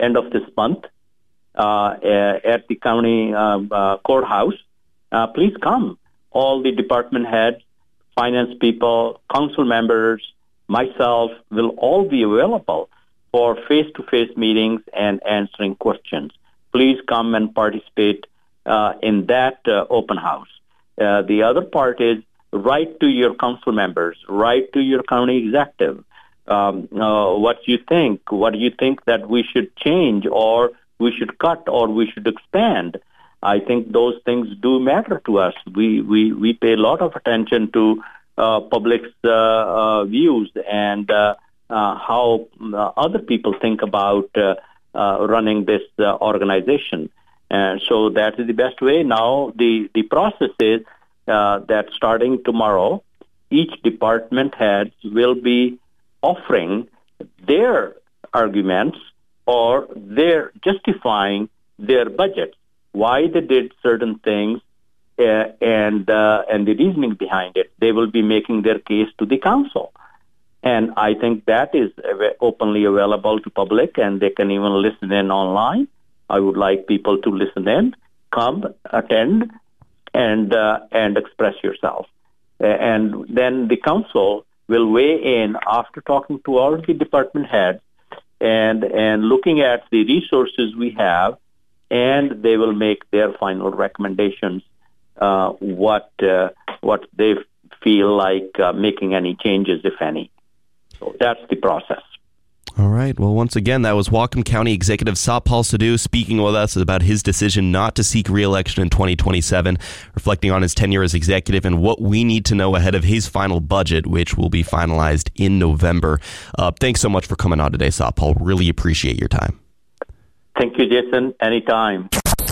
end of this month at the county courthouse. Please come. All the department heads, finance people, council members, myself will all be available for face-to-face meetings and answering questions. Please come and participate in that open house. The other part is write to your council members, write to your county executive. What do you think? What do you think that we should change or we should cut or we should expand? I think those things do matter to us. We pay a lot of attention to public's views and how other people think about running this organization. And so that is the best way. Now, the process is that starting tomorrow, each department head will be offering their arguments or their justifying their budgets, why they did certain things, and the reasoning behind it. They will be making their case to the council. And I think that is openly available to public, and they can even listen in online. I would like people to listen in, come, attend, and express yourself. And then the council will weigh in after talking to all of the department heads and looking at the resources we have, and they will make their final recommendations, what they feel like making any changes, if any. So that's the process. All right. Well, once again, that was Whatcom County Executive Satpal Sidhu speaking with us about his decision not to seek re-election in 2027, reflecting on his tenure as executive and what we need to know ahead of his final budget, which will be finalized in November. Thanks so much for coming on today, Satpal. Really appreciate your time. Thank you, Jason. Anytime.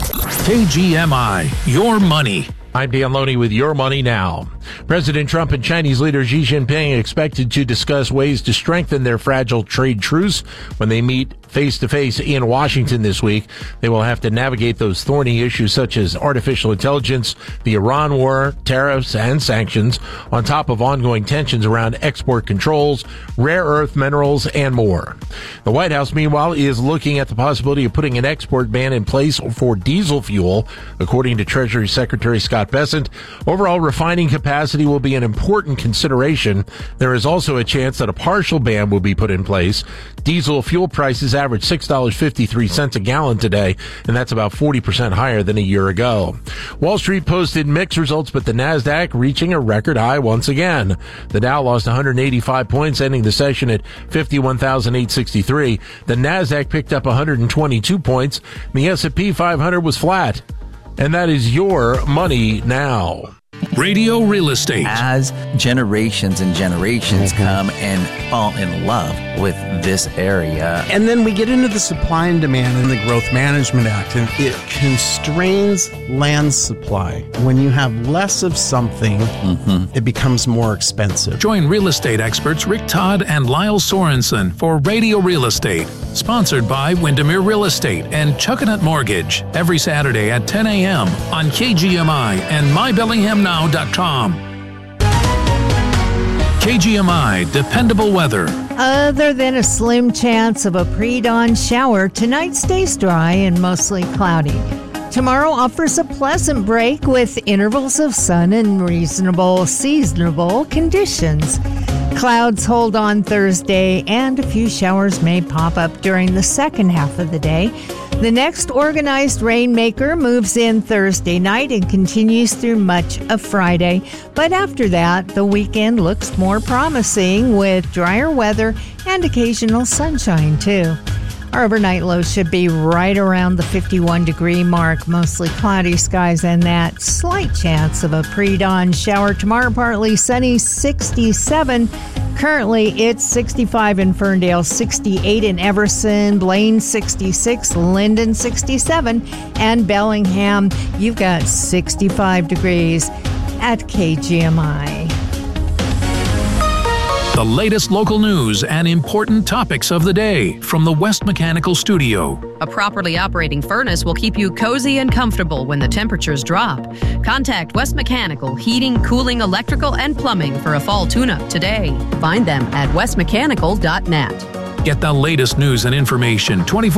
KGMI, your money. I'm Dan Loney with Your Money Now. President Trump and Chinese leader Xi Jinping expected to discuss ways to strengthen their fragile trade truce when they meet face-to-face in Washington this week. They will have to navigate those thorny issues such as artificial intelligence, the Iran war, tariffs, and sanctions, on top of ongoing tensions around export controls, rare earth minerals, and more. The White House, meanwhile, is looking at the possibility of putting an export ban in place for diesel fuel. According to Treasury Secretary Scott Bessent, overall refining capacity will be an important consideration. There is also a chance that a partial ban will be put in place. Diesel fuel prices average $6.53 a gallon today, and that's about 40% higher than a year ago. Wall Street posted mixed results, but the Nasdaq reaching a record high once again. The Dow lost 185 points, ending the session at 51,863. The Nasdaq picked up 122 points. The S&P 500 was flat. And that is Your Money Now. Radio Real Estate. As generations and generations come and fall in love with this area. And then we get into the supply and demand in the Growth Management Act, and it constrains land supply. When you have less of something, it becomes more expensive. Join real estate experts Rick Todd and Lyle Sorensen for Radio Real Estate, sponsored by Windermere Real Estate and Chuckanut Mortgage, every Saturday at 10 a.m. on KGMI and MyBellinghamNow.com. KGMI, dependable weather. Other than a slim chance of a pre-dawn shower, tonight stays dry and mostly cloudy. Tomorrow offers a pleasant break with intervals of sun and reasonable seasonable conditions. Clouds hold on Thursday, and a few showers may pop up during the second half of the day. The next organized rainmaker moves in Thursday night and continues through much of Friday. But after that, the weekend looks more promising with drier weather and occasional sunshine, too. Our overnight low should be right around the 51-degree mark, mostly cloudy skies and that slight chance of a pre-dawn shower. Tomorrow, partly sunny, 67. Currently, it's 65 in Ferndale, 68 in Everson, Blaine 66, Linden 67, and Bellingham, you've got 65 degrees at KGMI. The latest local news and important topics of the day from the West Mechanical Studio. A properly operating furnace will keep you cozy and comfortable when the temperatures drop. Contact West Mechanical Heating, Cooling, Electrical, and Plumbing for a fall tune-up today. Find them at westmechanical.net. Get the latest news and information 24